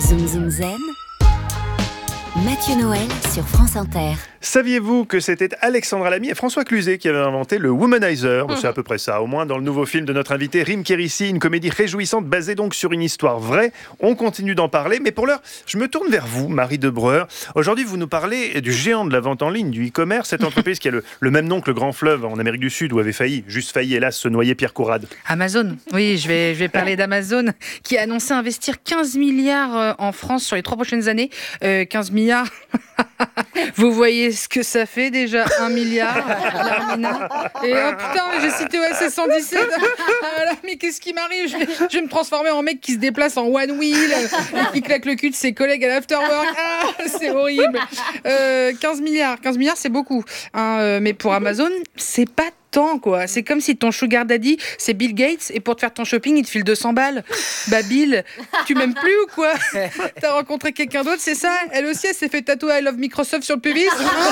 Zoom Zoom Zen, Mathieu Noël sur France Inter. Saviez-vous que c'était Alexandra Lamy et François Cluzet qui avaient inventé le Womanizer ? C'est à peu près ça, au moins dans le nouveau film de notre invité Rim Kérissi, une comédie réjouissante basée donc sur une histoire vraie. On continue d'en parler, mais pour l'heure, je me tourne vers vous, Marie Debreur. Aujourd'hui, vous nous parlez du géant de la vente en ligne, du e-commerce, cette entreprise qui a le même nom que le grand fleuve en Amérique du Sud où avait failli, hélas, se noyer Pierre Courade. Amazon, oui, je vais parler d'Amazon qui a annoncé investir 15 milliards en France sur les 3 prochaines années. 15 milliards, vous voyez ce que ça fait déjà, 1 milliard, Larmina. Et oh putain, j'ai cité OSS 117. Alors, mais qu'est-ce qui m'arrive ? Je vais me transformer en mec qui se déplace en one wheel et qui claque le cul de ses collègues à l'afterwork. Ah, c'est horrible. 15 milliards, c'est beaucoup. Mais pour Amazon, c'est pas tant, quoi. C'est comme si ton sugar daddy, c'est Bill Gates, et pour te faire ton shopping, il te file 200 balles. Bah Bill, tu m'aimes plus ou quoi ? T'as rencontré quelqu'un d'autre, c'est ça ? Elle aussi, elle s'est fait tatouer I love Microsoft sur le pubis.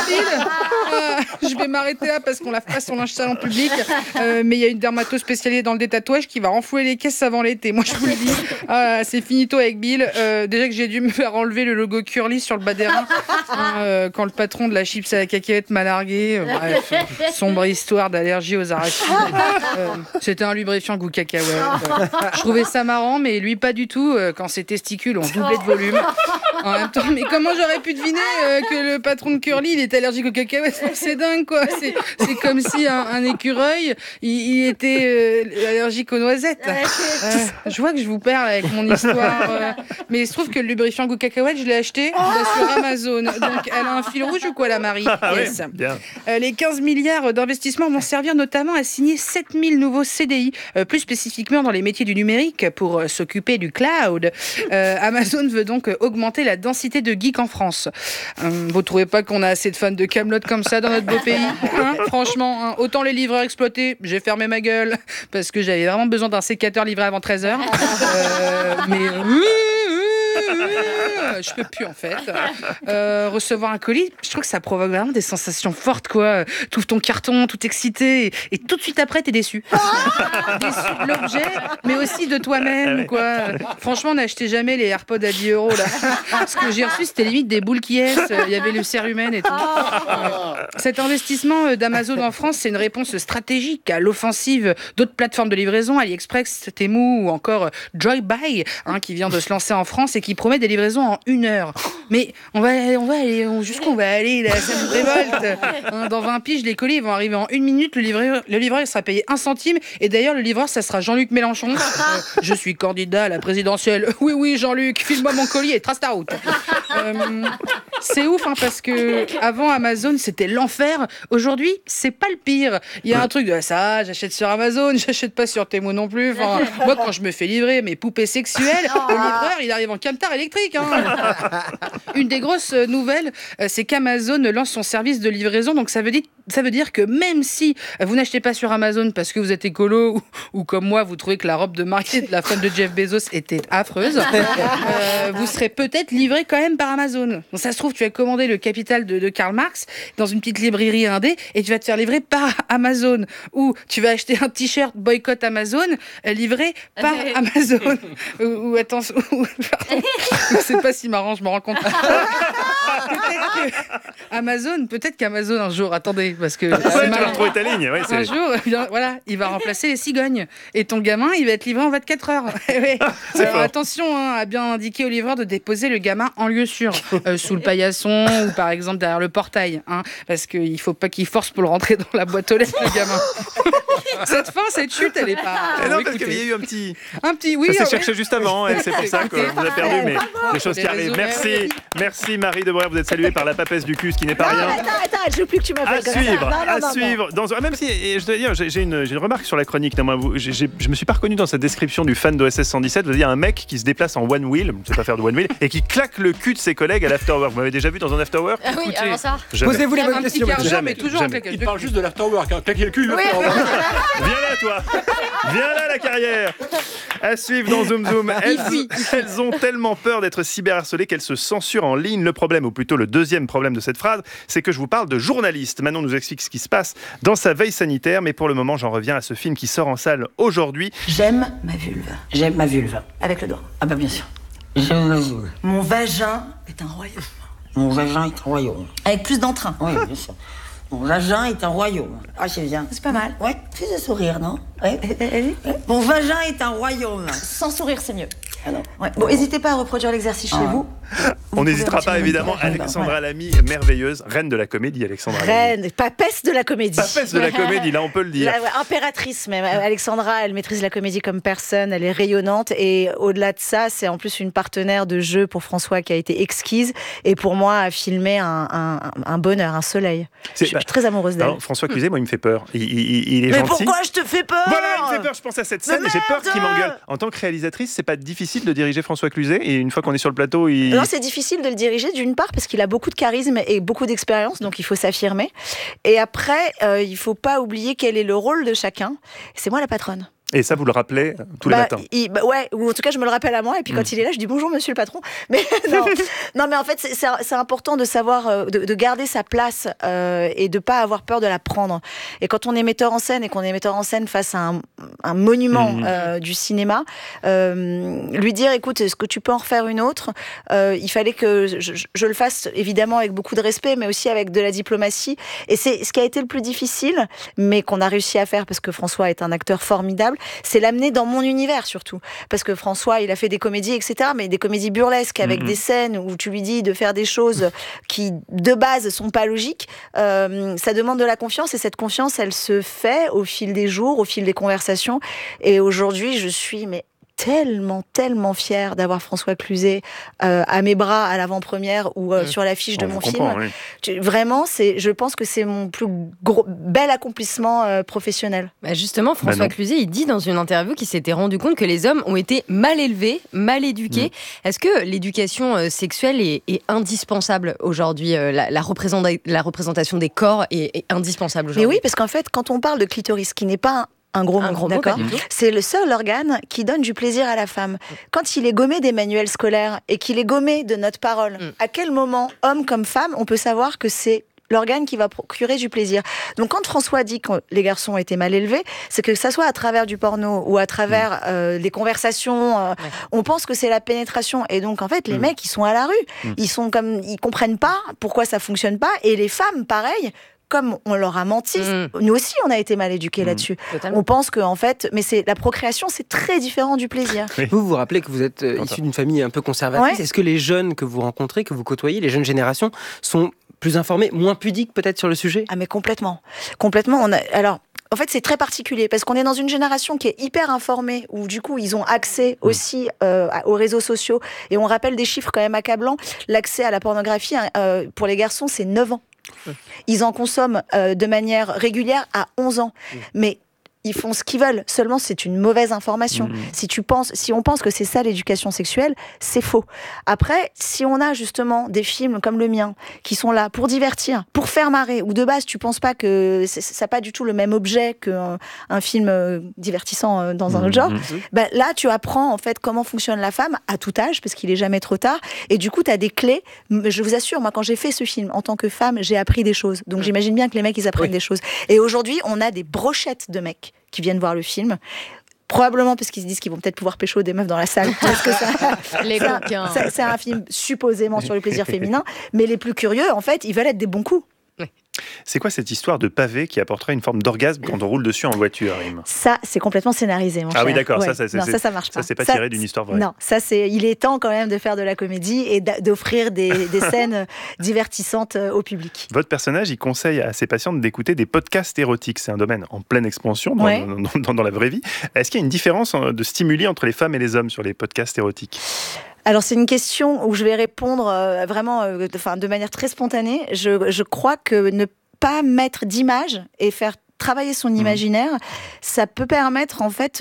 Bill, je vais m'arrêter là parce qu'on lave pas son linge sale en public. Mais il y a une dermato spécialisée dans le détatouage qui va renflouer les caisses avant l'été. Moi, je vous le dis. C'est finito avec Bill. Déjà que j'ai dû me faire enlever le logo Curly sur le bas des reins quand le patron de la chips à la cacahuète m'a largué. Bref, sombre histoire d'allergie aux arachides. C'était un lubrifiant goût cacahuète. Je trouvais ça marrant, mais lui pas du tout quand ses testicules ont doublé de volume. En même temps, mais comment j'aurais pu deviner que le patron de Curly il était allergique aux cacahuètes ? C'est dingue, quoi. C'est comme si un écureuil il était allergique aux noisettes. Je vois que je vous perds avec mon histoire, mais il se trouve que le lubrifiant goût cacahuète je l'ai acheté sur Amazon. Donc elle a un fil rouge ou quoi, la Marie ? Yes. Oui, bien. Les 15 milliards d'investissements vont servir notamment à signer 7000 nouveaux CDI, plus spécifiquement dans les métiers du numérique pour s'occuper du cloud. Amazon veut donc augmenter la densité de geeks en France. Vous trouvez pas qu'on a assez de fans de Kaamelott comme ça dans notre beau pays, franchement, autant les livreurs exploités, j'ai fermé ma gueule parce que j'avais vraiment besoin d'un sécateur livré avant 13h. Mais je peux plus en fait. Recevoir un colis, je trouve que ça provoque vraiment des sensations fortes, quoi. T'ouvres ton carton, tout excité, et tout de suite après, t'es déçu. Déçu de l'objet, mais aussi de toi-même, quoi. Franchement, n'achetez jamais les AirPods à 10 € là. Ce que j'ai reçu, c'était limite des boules qui est. Il y avait le cérumen et tout. Cet investissement d'Amazon en France, c'est une réponse stratégique à l'offensive d'autres plateformes de livraison, AliExpress, Temu ou encore Joybuy, qui vient de se lancer en France et qui promet des livraisons en 1 heure. Mais on va aller jusqu'où on va aller là, ça me révolte. Dans 20 piges, les colis ils vont arriver en 1 minute. Le livreur il sera payé 1 centime. Et d'ailleurs, le livreur, ça sera Jean-Luc Mélenchon. Je suis candidat à la présidentielle. Oui, Jean-Luc, file-moi mon colis et trace ta route. C'est ouf, parce que avant Amazon, c'était l'enfer. Aujourd'hui, c'est pas le pire. Il y a un truc de ça, j'achète sur Amazon, j'achète pas sur Temu non plus. Moi, quand je me fais livrer mes poupées sexuelles, le livreur, il arrive en camtar électrique. Une des grosses nouvelles, c'est qu'Amazon lance son service de livraison. Donc ça veut dire que même si vous n'achetez pas sur Amazon parce que vous êtes écolo ou comme moi, vous trouvez que la robe de mariée de la femme de Jeff Bezos était affreuse, vous serez peut-être livré quand même par Amazon. Donc ça se trouve, tu as commandé le Capital de Karl Marx dans une petite librairie indé et tu vas te faire livrer par Amazon. Ou tu vas acheter un t-shirt boycott Amazon livré par Amazon. Ou attention, pardon. C'est pas si marrant, je me rends compte. Peut-être qu'Amazon un jour, attendez, parce que tu vas retrouver ta ligne. Ouais, un jour, voilà, il va remplacer les cigognes. Et ton gamin, il va être livré en 24 heures. Alors attention à bien indiquer au livreur de déposer le gamin en lieu sûr, sous le paillasson ou par exemple derrière le portail, parce qu'il faut pas qu'il force pour le rentrer dans la boîte aux lettres, le gamin. Cette chute, elle est pas. Non, parce qu'il y a eu un petit. Oui. Ça s'est cherché juste avant. C'est pour ça qu'on vous a perdu, mais les choses qui arrivent. Merci Marie Debreur. Vous êtes saluée par la papesse du cul, ce qui n'est pas rien. Attends, je veux plus que tu m'appelles comme ça. À suivre. Même si, et je dois dire, j'ai une remarque sur la chronique. Je me suis pas reconnu dans cette description du fan d'OSS 117. Vous avez dit un mec qui se déplace en one wheel, je ne sais pas faire de one wheel, et qui clalaque le cul de ses collègues à l'afterwork. Vous m'avez déjà vu dans un afterwork ? Ah oui, alors ça. Posez-vous les bonnes questions. Mais toujours un claquage. Il parle juste de l'afterwork. Claquer le cul, le fait. Viens là, toi. Viens là, la carrière. À suivre dans Zoom Zoom. Elles ont tellement peur d'être cyberharcelées qu'elles se censurent en ligne. Le problème, ou plutôt le deuxième problème de cette phrase, c'est que je vous parle de journalistes. Manon nous explique ce qui se passe dans sa veille sanitaire, mais pour le moment, j'en reviens à ce film qui sort en salle aujourd'hui. J'aime ma vulve. Avec le doigt. Ah bah bien sûr. Je résume. Mon vagin est un royaume. Mon vagin est un royaume. Avec plus d'entrain. Oui, bien sûr. Mon vagin est un royaume. Ah, c'est bien. C'est pas mal. Ouais, fais ce sourire, non? Ouais. Allez. Mon vagin est un royaume. Sans sourire, c'est mieux. Alors, Ouais. Bon, n'hésitez pas à reproduire l'exercice chez vous. On n'hésitera pas, évidemment. Voilà. Alexandra Lamy, merveilleuse, reine de la comédie, Alexandra Lamy. Reine, papesse de la comédie. Papesse de la comédie, là, on peut le dire. Impératrice même. Alexandra, elle maîtrise la comédie comme personne, elle est rayonnante et au-delà de ça, c'est en plus une partenaire de jeu pour François qui a été exquise et pour moi a filmé un bonheur, un soleil. Je suis très amoureuse d'elle. Alors, François Cluzet, moi, il me fait peur. Il est Mais gentil. pourquoi je te fais peur? Voilà, il me fait peur. Je pense à cette scène et j'ai peur qu'il m'engueule. En tant que réalisatrice, c'est pas difficile de diriger François Cluzet et une fois qu'on est sur le plateau, Non, c'est difficile de le diriger d'une part parce qu'il a beaucoup de charisme et beaucoup d'expérience, donc il faut s'affirmer. Et après, il faut pas oublier quel est le rôle de chacun. C'est moi la patronne. Et ça, vous le rappelez tous les matins. Ouais, ou en tout cas, je me le rappelle à moi. Et puis quand il est là, je dis bonjour, monsieur le patron. Mais non, mais en fait, c'est important de savoir, de garder sa place et de pas avoir peur de la prendre. Et quand on est metteur en scène et qu'on est metteur en scène face à un monument du cinéma, lui dire, écoute, est-ce que tu peux en refaire une autre? Il fallait que je le fasse évidemment avec beaucoup de respect, mais aussi avec de la diplomatie. Et c'est ce qui a été le plus difficile, mais qu'on a réussi à faire parce que François est un acteur formidable. C'est l'amener dans mon univers surtout. Parce que François, il a fait des comédies, etc., mais des comédies burlesques avec des scènes où tu lui dis de faire des choses qui, de base, sont pas logiques. Ça demande de la confiance et cette confiance, elle se fait au fil des jours, au fil des conversations. Et aujourd'hui, je suis tellement fière d'avoir François Cluzet à mes bras à l'avant-première ou sur l'affiche de mon film. Oui. Vraiment, je pense que c'est mon plus bel accomplissement professionnel. Bah justement, François Cluzet, il dit dans une interview qu'il s'était rendu compte que les hommes ont été mal élevés, mal éduqués. Est-ce que l'éducation sexuelle est indispensable aujourd'hui? La représentation des corps est indispensable aujourd'hui? Mais oui, parce qu'en fait, quand on parle de clitoris, qui n'est pas un gros mot, d'accord. C'est le seul organe qui donne du plaisir à la femme. Quand il est gommé des manuels scolaires et qu'il est gommé de notre parole, à quel moment, homme comme femme, on peut savoir que c'est l'organe qui va procurer du plaisir? Donc quand François dit que les garçons étaient mal élevés, c'est que ça soit à travers du porno ou à travers des conversations, on pense que c'est la pénétration. Et donc en fait, les mecs, ils sont à la rue. Ils comprennent pas pourquoi ça fonctionne pas. Et les femmes, pareil, comme on leur a menti, nous aussi on a été mal éduqués là-dessus. Totalement. On pense que en fait, mais la procréation, c'est très différent du plaisir. Vous vous rappelez que vous êtes issu d'une famille un peu conservatrice. Est-ce que les jeunes que vous rencontrez, que vous côtoyez, les jeunes générations, sont plus informés, moins pudiques peut-être sur le sujet? Ah mais complètement. Alors, en fait, c'est très particulier parce qu'on est dans une génération qui est hyper informée où du coup, ils ont accès aussi aux réseaux sociaux. Et on rappelle des chiffres quand même accablants. L'accès à la pornographie, pour les garçons, c'est 9 ans. Ils en consomment de manière régulière à 11 ans. Mais ils font ce qu'ils veulent. Seulement, c'est une mauvaise information. Si on pense que c'est ça l'éducation sexuelle, c'est faux. Après, si on a justement des films comme le mien qui sont là pour divertir, pour faire marrer, ou de base tu penses pas que ça n'a pas du tout le même objet qu'un film divertissant dans un autre genre, là tu apprends en fait comment fonctionne la femme à tout âge parce qu'il est jamais trop tard. Et du coup, tu as des clés. Je vous assure, moi quand j'ai fait ce film en tant que femme, j'ai appris des choses. Donc j'imagine bien que les mecs ils apprennent des choses. Et aujourd'hui, on a des brochettes de mecs qui viennent voir le film. Probablement parce qu'ils se disent qu'ils vont peut-être pouvoir pécho des meufs dans la salle. Parce que c'est un film supposément sur le plaisir féminin. Mais les plus curieux, en fait, ils veulent être des bons coups. C'est quoi cette histoire de pavé qui apporterait une forme d'orgasme quand on roule dessus en voiture, Rim? Ça, c'est complètement scénarisé, mon cher. Ah oui, d'accord. Ouais. Ça marche pas. Ça, c'est pas tiré d'une histoire vraie. Non, il est temps quand même de faire de la comédie et d'offrir des scènes divertissantes au public. Votre personnage, il conseille à ses patientes d'écouter des podcasts érotiques. C'est un domaine en pleine expansion dans la vraie vie. Est-ce qu'il y a une différence de stimuli entre les femmes et les hommes sur les podcasts érotiques? Alors c'est une question où je vais répondre vraiment de manière très spontanée. Je crois que ne pas mettre d'image et faire travailler son imaginaire, ça peut permettre en fait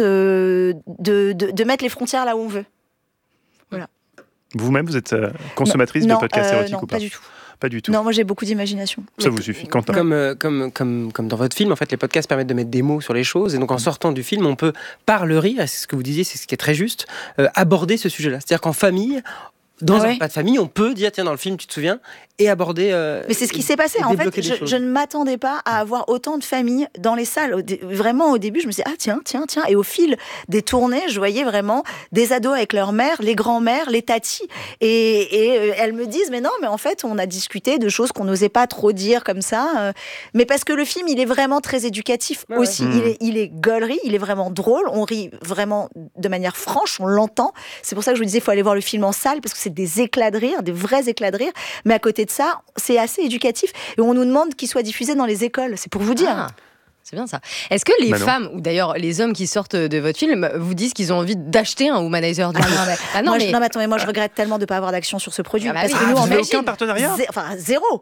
de mettre les frontières là où on veut. Voilà. Vous-même, vous êtes consommatrice de podcasts érotiques ou pas? Pas du tout. Pas du tout. Non, moi j'ai beaucoup d'imagination. Ça vous suffit. Quentin. Comme dans votre film, en fait, les podcasts permettent de mettre des mots sur les choses. Et donc, en sortant du film, on peut, par le rire, et c'est ce que vous disiez, c'est ce qui est très juste, aborder ce sujet-là. C'est-à-dire qu'en famille, dans un repas de famille, on peut dire, tiens, dans le film, tu te souviens, et aborder... Mais c'est ce qui s'est passé. En fait, je ne m'attendais pas à avoir autant de familles dans les salles. Vraiment, au début, je me suis dit, tiens. Et au fil des tournées, je voyais vraiment des ados avec leur mère, les grands-mères, les tatis. Et elles me disent, mais non, mais en fait, on a discuté de choses qu'on n'osait pas trop dire comme ça. Mais parce que le film, il est vraiment très éducatif aussi. Il est gaulerie, il est vraiment drôle. On rit vraiment de manière franche, on l'entend. C'est pour ça que je vous disais, il faut aller voir le film en salle, parce que c'est des éclats de rire, des vrais éclats de rire. Mais à côté de ça, c'est assez éducatif. Et on nous demande qu'il soit diffusé dans les écoles. C'est pour vous dire. C'est bien ça. Est-ce que les femmes, ou d'ailleurs les hommes qui sortent de votre film, vous disent qu'ils ont envie d'acheter un Womanizer du moi je regrette tellement de ne pas avoir d'action sur ce produit. Parce que nous, on n'a aucun partenariat. Zéro.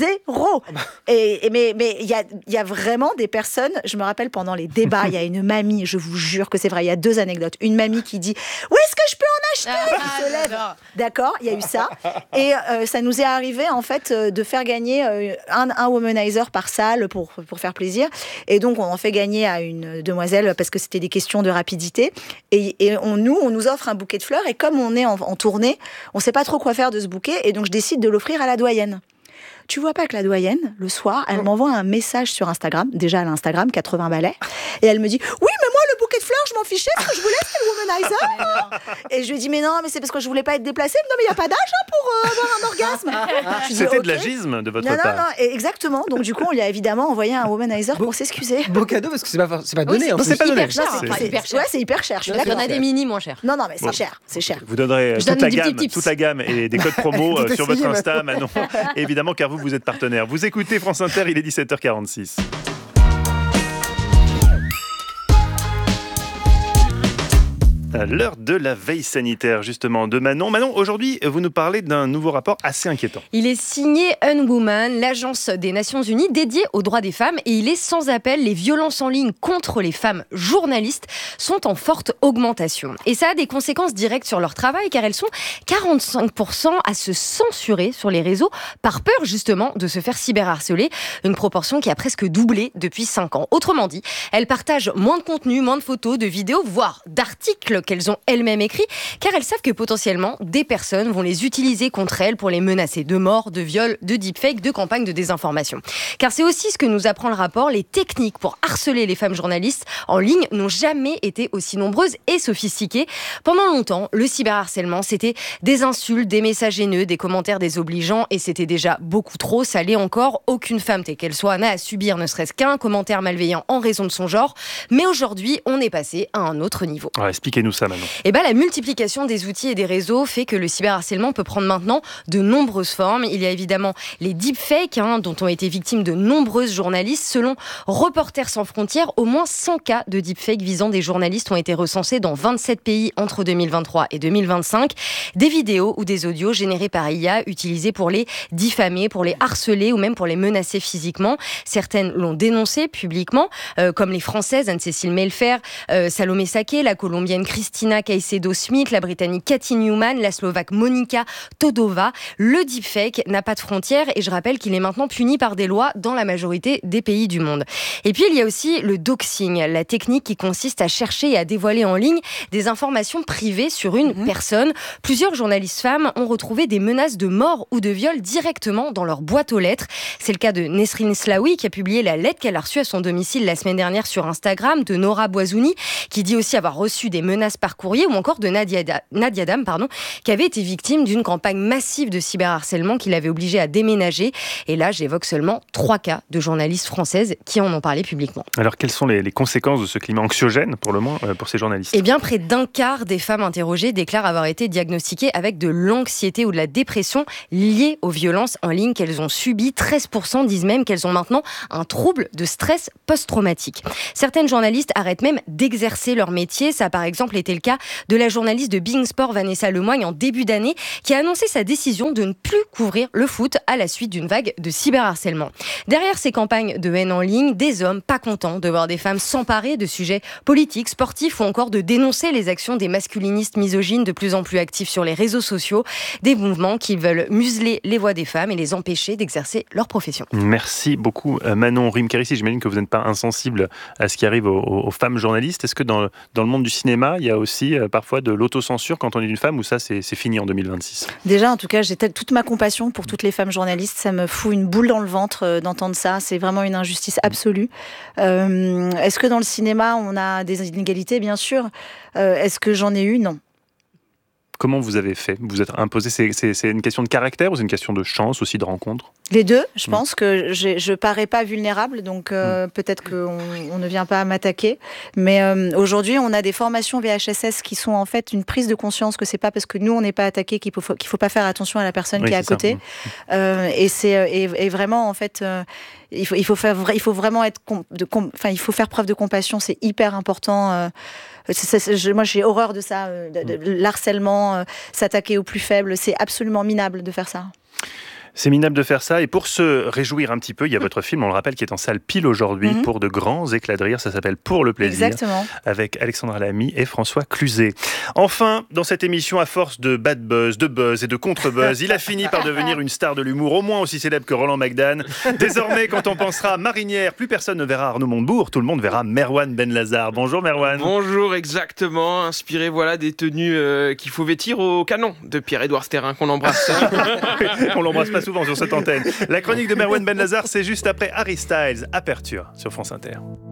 Mais il y a vraiment des personnes, je me rappelle pendant les débats, il y a une mamie, je vous jure que c'est vrai, il y a 2 anecdotes. Une mamie qui dit « Où est-ce que je peux en acheter ?» Qui se lève. D'accord, il y a eu ça. Et ça nous est arrivé en fait de faire gagner un Womanizer par salle pour faire plaisir. Et donc, on en fait gagner à une demoiselle parce que c'était des questions de rapidité. Et on nous offre un bouquet de fleurs. Et comme on est en tournée, on ne sait pas trop quoi faire de ce bouquet. Et donc, je décide de l'offrir à la doyenne. Tu vois pas que la doyenne, le soir, elle m'envoie un message sur Instagram. Déjà, elle a Instagram, 80 balais. Et elle me dit, oui, mais moi, le bouquet de fleurs, je m'en fichais. Ce que je voulais, c'est le Womanizer. Et je lui dis, mais non, mais c'est parce que je voulais pas être déplacée. Non, mais il n'y a pas d'âge pour avoir un orgasme. C'était de l'agisme de votre part. Non, exactement. Donc, du coup, on lui a évidemment envoyé un Womanizer pour s'excuser. Beau cadeau, parce que c'est pas donné. C'est pas donné. C'est hyper cher. Il y en a des mini moins chers. Non, mais c'est cher. Vous donnerez toute la gamme et des codes promo sur votre Insta, Manon. Évidemment, car vous êtes partenaire. Vous écoutez France Inter, il est 17h46. À l'heure de la veille sanitaire, justement, de Manon. Manon, aujourd'hui, vous nous parlez d'un nouveau rapport assez inquiétant. Il est signé Unwoman, l'agence des Nations Unies dédiée aux droits des femmes, et il est sans appel. Les violences en ligne contre les femmes journalistes sont en forte augmentation. Et ça a des conséquences directes sur leur travail, car elles sont 45% à se censurer sur les réseaux, par peur justement de se faire cyberharceler, une proportion qui a presque doublé depuis 5 ans. Autrement dit, elles partagent moins de contenu, moins de photos, de vidéos, voire d'articles qu'elles ont elles-mêmes écrits, car elles savent que potentiellement des personnes vont les utiliser contre elles pour les menacer de mort, de viol, de deepfake, de campagne de désinformation. Car c'est aussi ce que nous apprend le rapport, les techniques pour harceler les femmes journalistes en ligne n'ont jamais été aussi nombreuses et sophistiquées. Pendant longtemps, le cyberharcèlement, c'était des insultes, des messages haineux, des commentaires désobligeants, et c'était déjà beaucoup trop. Ça l'est encore. Aucune femme, telle qu'elle soit, n'a à subir ne serait-ce qu'un commentaire malveillant en raison de son genre. Mais aujourd'hui, on est passé à un autre niveau. Alors, expliquez-nous ça, Manon. La multiplication des outils et des réseaux fait que le cyberharcèlement peut prendre maintenant de nombreuses formes. Il y a évidemment les deepfakes, dont ont été victimes de nombreuses journalistes. Selon Reporters sans frontières, au moins 100 cas de deepfake visant des journalistes ont été recensés dans 27 pays entre 2023 et 2025. Des vidéos ou des audios générés par IA utilisés pour les diffamer, pour les harceler ou même pour les menacer physiquement. Certaines l'ont dénoncé publiquement, comme les Françaises Anne-Cécile Melfer, Salomé Saké, la Colombienne Christina Caicedo-Smith, la Britannique Cathy Newman, la Slovaque Monika Todova. Le deepfake n'a pas de frontières et je rappelle qu'il est maintenant puni par des lois dans la majorité des pays du monde. Et puis il y a aussi le doxing, la technique qui consiste à chercher et à dévoiler en ligne des informations privées sur une personne. Plusieurs journalistes femmes ont retrouvé des menaces de mort ou de viol directement dans leur boîte aux lettres. C'est le cas de Nesrine Slaoui qui a publié la lettre qu'elle a reçue à son domicile la semaine dernière sur Instagram, de Nora Boisouni qui dit aussi avoir reçu des menaces par courrier, ou encore de Nadia Dam, qui avait été victime d'une campagne massive de cyberharcèlement qui l'avait obligée à déménager. Et là, j'évoque seulement 3 cas de journalistes françaises qui en ont parlé publiquement. Alors, quelles sont les conséquences de ce climat anxiogène, pour le moins, pour ces journalistes ? Eh bien, près d'un quart des femmes interrogées déclarent avoir été diagnostiquées avec de l'anxiété ou de la dépression liée aux violences en ligne qu'elles ont subies. 13% disent même qu'elles ont maintenant un trouble de stress post-traumatique. Certaines journalistes arrêtent même d'exercer leur métier. Ça a par exemple été le cas de la journaliste de Bein Sport Vanessa Lemoigne en début d'année, qui a annoncé sa décision de ne plus couvrir le foot à la suite d'une vague de cyberharcèlement. Derrière ces campagnes de haine en ligne, des hommes pas contents de voir des femmes s'emparer de sujets politiques, sportifs ou encore de dénoncer les actions des masculinistes misogynes de plus en plus actifs sur les réseaux sociaux, des mouvements qui veulent museler les voix des femmes et les empêcher d'exercer leur profession. Merci beaucoup Manon Rim-Kérissi. J'imagine que vous n'êtes pas insensible à ce qui arrive aux femmes journalistes. Est-ce que dans le monde du cinéma, il il y a aussi parfois de l'autocensure quand on est une femme, ou ça c'est fini en 2026? Déjà, en tout cas, j'ai toute ma compassion pour toutes les femmes journalistes. Ça me fout une boule dans le ventre d'entendre ça. C'est vraiment une injustice absolue. Est-ce que dans le cinéma, on a des inégalités? Bien sûr. Est-ce que j'en ai eu? Non. Comment vous avez fait? Vous êtes imposé? C'est une question de caractère ou c'est une question de chance aussi, de rencontre? Les deux. Je pense que je parais pas vulnérable, donc peut-être qu'on ne vient pas m'attaquer. Mais aujourd'hui, on a des formations VHSS qui sont en fait une prise de conscience que c'est pas parce que nous on n'est pas attaqué qu'il faut pas faire attention à la personne qui est à côté. Et vraiment en fait. Il faut vraiment être, il faut faire preuve de compassion. C'est hyper important. Moi, j'ai horreur de ça, l'harcèlement, s'attaquer aux plus faibles. C'est absolument minable de faire ça. C'est minable de faire ça. Et pour se réjouir un petit peu, il y a votre film, on le rappelle, qui est en salle pile aujourd'hui pour de grands éclats de rire. Ça s'appelle Pour le plaisir. Exactement. Avec Alexandra Lamy et François Cluzet. Enfin, dans cette émission, à force de bad buzz, de buzz et de contre-buzz, il a fini par devenir une star de l'humour, au moins aussi célèbre que Roland McDan. Désormais, quand on pensera Marinière, plus personne ne verra Arnaud Montebourg, tout le monde verra Merwan Benlazar. Bonjour Merwan. Bonjour, exactement. Inspiré des tenues qu'il faut vêtir au canon de Pierre-Édouard Sterrin, qu'on embrasse. On l'embrasse pas souvent sur cette antenne. La chronique de Merwan Benlazar, c'est juste après Harry Styles, Aperture sur France Inter.